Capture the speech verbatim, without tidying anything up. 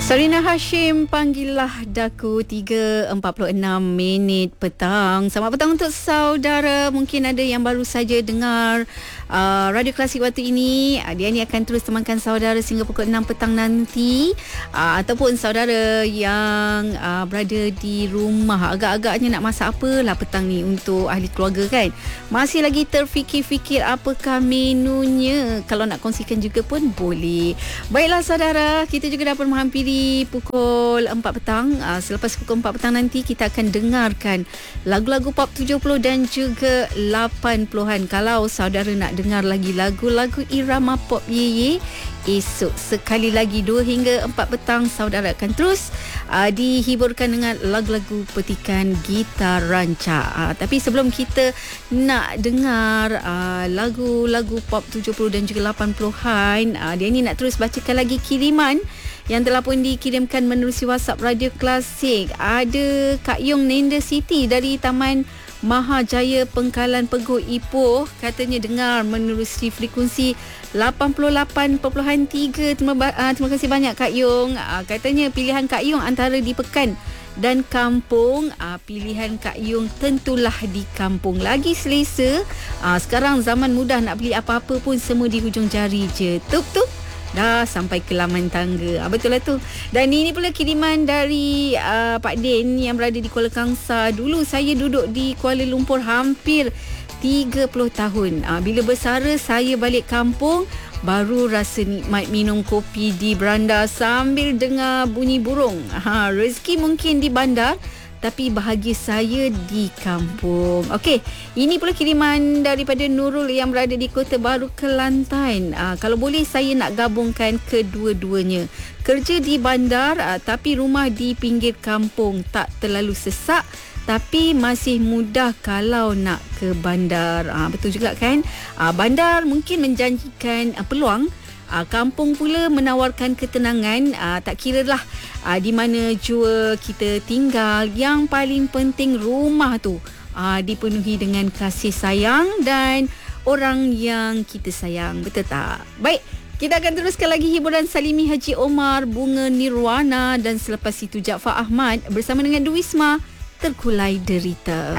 Sarina Hashim, panggillah daku. Tiga empat puluh enam minit petang. Selamat petang untuk saudara. Mungkin ada yang baru saja dengar uh, Radio Klasik waktu ini. uh, Dia ni akan terus temankan saudara sehingga pukul enam petang nanti. uh, Ataupun saudara yang uh, berada di rumah, agak-agaknya nak masak apalah petang ni untuk ahli keluarga kan. Masih lagi terfikir-fikir apakah menunya. Kalau nak kongsikan juga pun boleh. Baiklah saudara, kita juga dapat menghampiri pukul empat petang. uh, Selepas pukul empat petang nanti kita akan dengarkan lagu-lagu pop tujuh puluh dan juga lapan puluhan. Kalau saudara nak dengar lagi lagu-lagu irama pop ye-ye, esok sekali lagi dua hingga empat petang saudara akan terus uh, dihiburkan dengan lagu-lagu petikan gitar rancak. uh, Tapi sebelum kita nak dengar uh, lagu-lagu pop tujuh puluh dan juga lapan puluhan, uh, dia ni nak terus bacakan lagi kiriman yang telah pun dikirimkan menerusi WhatsApp Radio Klasik. Ada Kak Yong Nenda Siti dari Taman Mahajaya Pengkalan Peguh Ipoh, katanya dengar menerusi frekuensi lapan puluh lapan perpuluhan tiga. Terima, uh, terima kasih banyak Kak Yong. Uh, katanya pilihan Kak Yong antara di Pekan dan kampung. uh, Pilihan Kak Yong tentulah di kampung. Lagi selesa. uh, Sekarang zaman mudah, nak beli apa-apa pun semua di hujung jari je. Tuk-tuk dah sampai ke laman tangga. Ah, betul lah tu. Dan ini pula kiriman dari uh, Pak Din yang berada di Kuala Kangsar. Dulu saya duduk di Kuala Lumpur hampir tiga puluh tahun. Ah, bila bersara saya balik kampung, baru rasa nikmat minum kopi di beranda sambil dengar bunyi burung. Ha, rezeki mungkin di bandar, tapi bahagia saya di kampung. Okey, ini pula kiriman daripada Nurul yang berada di Kota Baru, Kelantan. Aa, kalau boleh saya nak gabungkan kedua-duanya. Kerja di bandar, aa, tapi rumah di pinggir kampung. Tak terlalu sesak, tapi masih mudah kalau nak ke bandar. Aa, betul juga kan? Aa, bandar mungkin menjanjikan aa, peluang. Uh, kampung pula menawarkan ketenangan. uh, Tak kira lah uh, di mana jua kita tinggal, yang paling penting rumah tu uh, dipenuhi dengan kasih sayang dan orang yang kita sayang. Betul tak? Baik, kita akan teruskan lagi hiburan Salimi Haji Omar, Bunga Nirwana, dan selepas itu Jaafar Ahmad bersama dengan Duisma, Terkulai Derita.